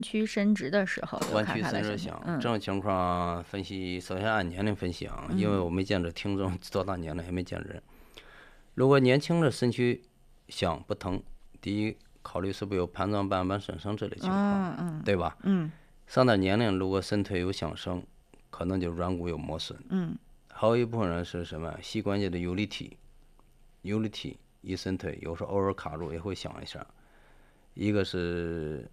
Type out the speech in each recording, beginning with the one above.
曲伸直的时候有弯曲咔咔的声音。 伸直响，这种情况分析，首先按年龄分析啊，因为我没见着听众多大年龄，也没见人。如果年轻的身躯响不疼，第一考虑是不是有盘状半瓣损伤这类情况，对吧？上点年龄，如果伸腿有响声，可能就软骨有磨损。还有一部分人是什么？膝关节的游离体一伸腿，有时候偶尔卡住也会响一下。一个是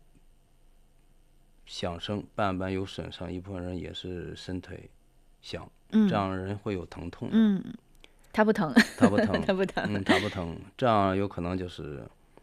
响声半瓣有损伤，一部分人也是伸腿响，这样人会有疼痛的。 他不疼， 他不疼， 他不疼。 他不疼，这样有可能就是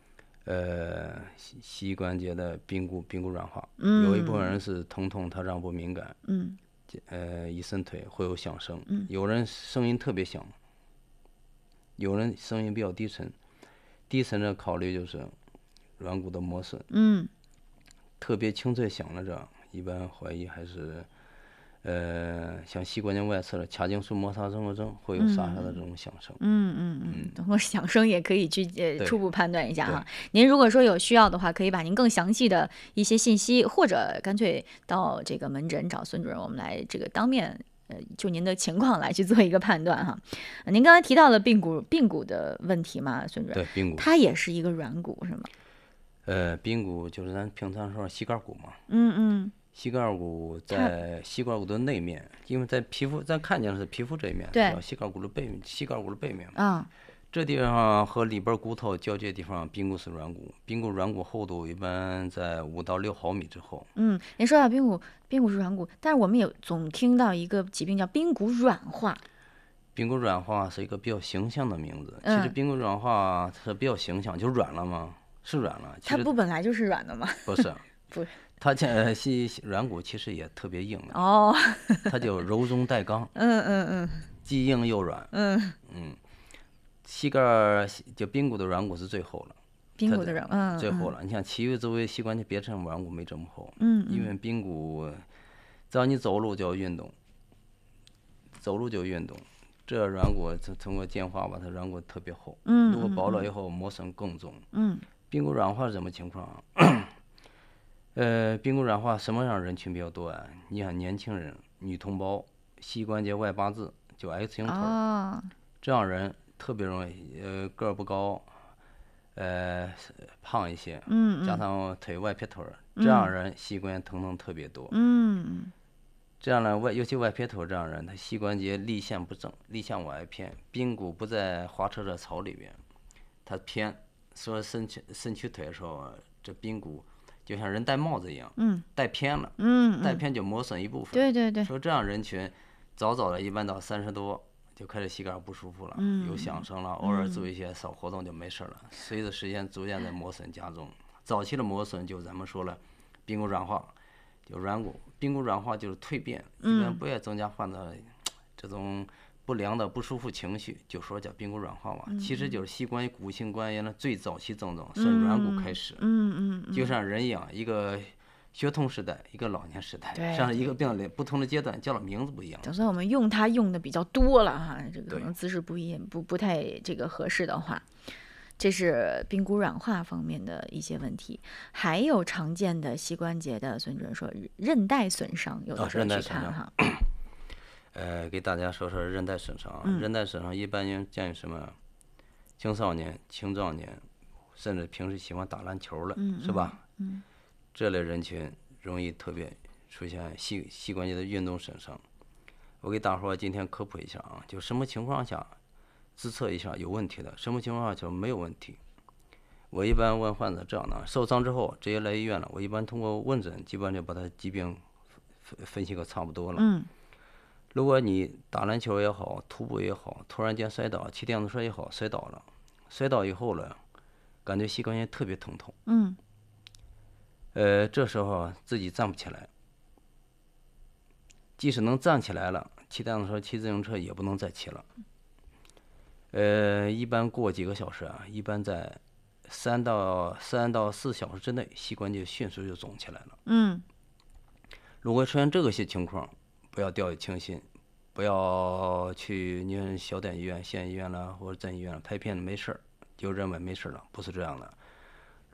膝关节的髌骨软化。有一部分人是疼痛，他让步敏感。一伸腿会有响声。有人声音特别响，有人声音比较低沉。低沉的考虑就是软骨的磨损。特别清脆响的这，一般怀疑还是像膝关节外侧的髂胫束摩擦综合征会有沙沙的这种响声。 通过响声也可以去初步判断一下哈。您如果说有需要的话，可以把您更详细的一些信息，或者干脆到这个门诊找孙主任，我们来这个当面就您的情况来去做一个判断哈。您刚才提到了髌骨的问题嘛，孙主任？ 对，髌骨它也是一个软骨是吗？ 髌骨就是咱平常说膝盖骨嘛。膝盖骨在膝盖骨的内面，因为在皮肤咱看见的是皮肤这一面，叫膝盖骨的背面，膝盖骨的背面。这地方和里边骨头交接地方，髌骨是软骨，髌骨软骨厚度一般在5到6毫米之后。 您说到髌骨是软骨，但是我们也总听到一个疾病叫髌骨软化。 髌骨软化是一个比较形象的名字，其实髌骨软化是比较形象，就软了吗？是软了。 它不本来就是软的吗？ 不是， 不， 它软骨其实也特别硬的。它就柔中带刚。既硬又软。膝盖就髌骨的软骨是最厚了。 髌骨的软最厚了。你像其余周围膝关节别称软骨没这么厚。因为髌骨只要你走路就要运动，这软骨通过进化吧，它软骨特别厚。如果薄了以后磨损更重。髌骨软化是什么情况？髌骨软化什么样人群比较多啊？你看年轻人、女同胞，膝关节外八字就 X 型腿，这样人特别容易，个儿不高，胖一些，加上腿外撇腿，这样人膝关节疼痛特别多。这样呢，尤其外撇腿这样人，他膝关节立线不正，立线往外偏，髌骨不在滑车的槽里边，它偏。说伸曲腿的时候，这髌骨就像人戴帽子一样，戴偏了，戴偏就磨损一部分。 对。 说这样人群，早的一般到30多就开始膝盖不舒服了，有响声了，偶尔做一些小活动就没事了。随着时间逐渐的磨损加重，早期的磨损就咱们说了，髌骨软化，就软骨，髌骨软化就是蜕变，一般不要增加患者这种不良的不舒服情绪，就说叫髌骨软化嘛，其实就是膝关节骨性关节的最早期症状，从软骨开始。就像人一样，一个学童时代，一个老年时代，像一个病的不同的阶段叫的名字不一样。 就算我们用它用的比较多了哈，这个可能姿势不太这个合适的话，这是髌骨软化方面的一些问题。还有常见的膝关节的，孙主任说韧带损伤，有的时候去看哈。 给大家说说韧带损伤。韧带损伤一般见于什么？青少年、青壮年，甚至平时喜欢打篮球了，是吧？这类人群容易特别出现膝关节的运动损伤。我给大伙今天科普一下啊，就什么情况下自测一下有问题的，什么情况下就没有问题。我一般问患者这样的：受伤之后直接来医院了，我一般通过问诊，基本就把他疾病分析个差不多了。如果你打篮球也好，徒步也好，突然间摔倒，骑电动车也好，摔倒了，摔倒以后呢，感觉膝关节特别疼痛。这时候自己站不起来，即使能站起来了，骑电动车、骑自行车也不能再骑了。一般过几个小时啊，一般在3到4小时之内，膝关节迅速就肿起来了。如果出现这些情况，不要掉以轻心，不要去你小点医院、县医院了或者镇医院了拍片子没事儿，就认为没事了，不是这样的。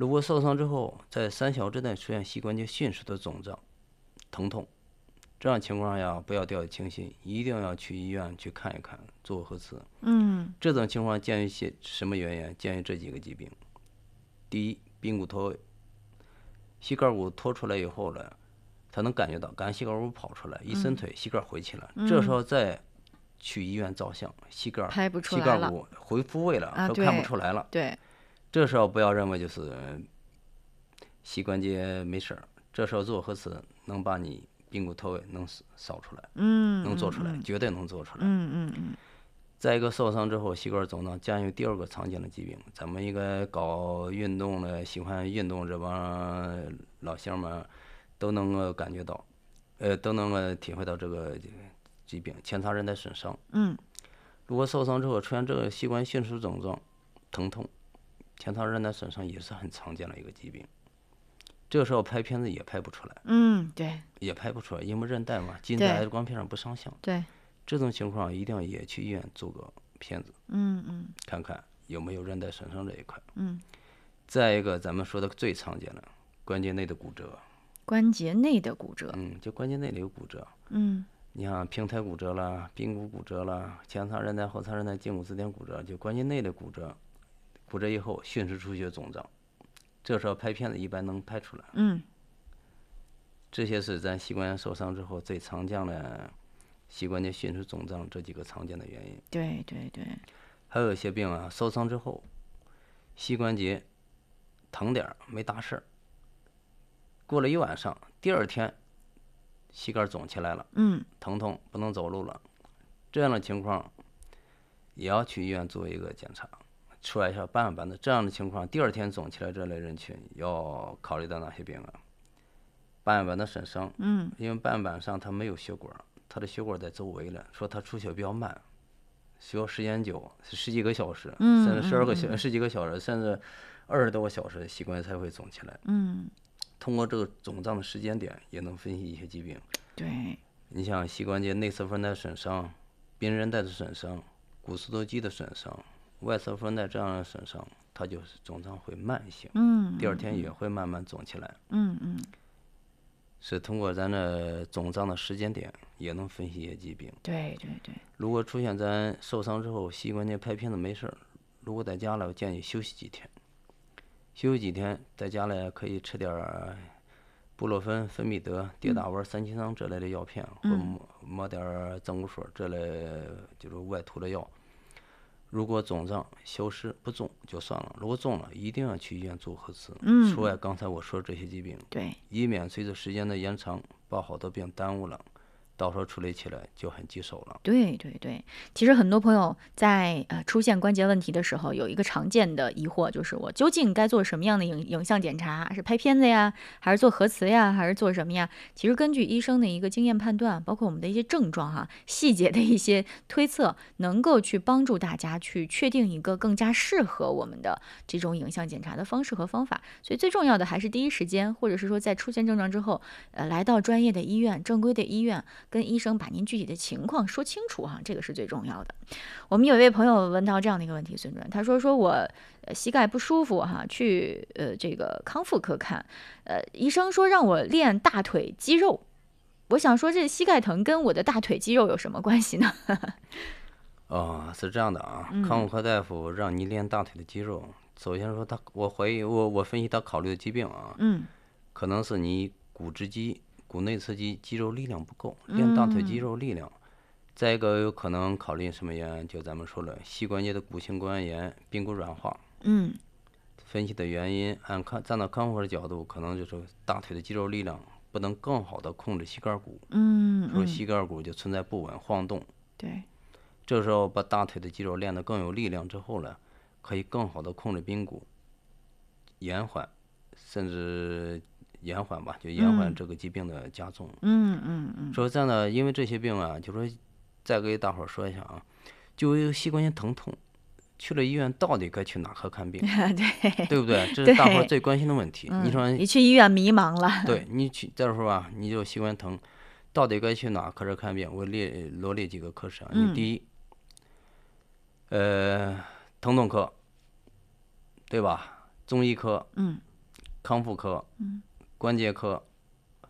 如果受伤之后在3小时内出现膝关节迅速的肿胀、疼痛，这样情况下不要掉以轻心，一定要去医院去看一看，做核磁。这种情况鉴于什么原因？鉴于这几个疾病。第一，髌骨脱位，膝盖骨脱出来以后呢，他能感觉到膝盖骨跑出来，一伸腿，膝盖回起来，这时候再去医院照相，膝盖骨恢复位了，都看不出来了。 对， 这时候不要认为就是膝关节没事儿，这时候做核磁能把你髌骨脱位能扫出来，能做出来，绝对能做出来。再一个，受伤之后膝盖肿胀，鉴于第2个常见的疾病，咱们应该搞运动的、喜欢运动这帮老乡们都能够感觉到，都能够体会到这个疾病——前叉韧带损伤。如果受伤之后出现这个膝关节迅速肿胀、疼痛，前叉韧带损伤也是很常见的一个疾病。这个时候拍片子也拍不出来。 对， 也拍不出来，因为韧带嘛，基因在 X 光片上不上相。 对。 这种情况一定要也去医院做个片子，看看有没有韧带损伤这一块。再一个，咱们说的最常见的关节内的骨折。 关节内的骨折。 就关节内的有骨折。你像平台骨折了、髌骨骨折了、前叉韧带、后叉韧带、胫骨自点骨折，就关节内的骨折。骨折以后迅速出血肿胀，这时候拍片子一般能拍出来。这些是咱膝关节受伤之后最常见的膝关节迅速肿胀这几个常见的原因。 对对对。 还有一些病啊，受伤之后膝关节疼点没大事儿，过了一晚上，第2天膝盖肿起来了，疼痛不能走路了，这样的情况也要去医院做一个检查，出来一下斑斑的。这样的情况第2天肿起来，这类人群要考虑到哪些病啊？斑板的损伤，因为斑板上它没有血管，它的血管在周围了，说它出血比较慢，需要时间久，10几个小时，甚至10几个小时，甚至20多个小时，膝关节才会肿起来。通过这个肿胀的时间点，也能分析一些疾病。 对， 你像膝关节内侧韧带损伤、髌韧带的损伤、股四头肌的损伤、外侧韧带这样的损伤，它就是肿胀会慢性，第2天也会慢慢肿起来。是通过咱的肿胀的时间点，也能分析一些疾病。 对对对。 如果出现咱受伤之后膝关节拍片子没事儿，如果在家里，我建议休息几天。休息几天，在家里可以吃点布洛芬、芬必得、跌打丸、3七伤这类的药片，或抹点增骨水这类就是外涂的药。如果肿胀消失不重就算了，如果重了，一定要去医院做核磁。除外刚才我说这些疾病， 对， 以免随着时间的延长，把好多病耽误了，到时候处理起来就很棘手了。 对对对，其实很多朋友在出现关节问题的时候，有一个常见的疑惑，就是我究竟该做什么样的影像检查？是拍片子呀，还是做核磁呀，还是做什么呀？其实根据医生的一个经验判断，包括我们的一些症状哈，细节的一些推测，能够去帮助大家去确定一个更加适合我们的这种影像检查的方式和方法。所以最重要的还是第一时间，或者是说在出现症状之后，来到专业的医院、正规的医院，跟医生把您具体的情况说清楚哈，这个是最重要的。我们有一位朋友问到这样的一个问题，孙主任，他说我膝盖不舒服哈，去这个康复科看，医生说让我练大腿肌肉，我想说这膝盖疼跟我的大腿肌肉有什么关系呢？ 是这样的啊，康复科大夫让你练大腿的肌肉，首先说我怀疑我分析他考虑的疾病啊，可能是你股直肌、股内侧肌肌肉力量不够，练大腿肌肉力量。再一个有可能考虑什么原因？就咱们说了，膝关节的骨性关节炎、髌骨软化。分析的原因，站到康复的角度，可能就是大腿的肌肉力量不能更好的控制膝盖骨。说膝盖骨就存在不稳、晃动。 对。 这时候把大腿的肌肉练得更有力量之后呢，可以更好的控制髌骨，延缓，甚至延缓吧，就延缓这个疾病的加重。说这样的，因为这些病啊，就说再给大伙儿说一下啊，就有膝关节疼痛，去了医院到底该去哪科看病？对不对？这是大伙儿最关心的问题。你说你去医院迷茫了， 对你去再说吧，你就膝关节疼，到底该去哪科室看病？我罗列几个科室啊。你第一，疼痛科，对吧？中医科， 康复科、关节科、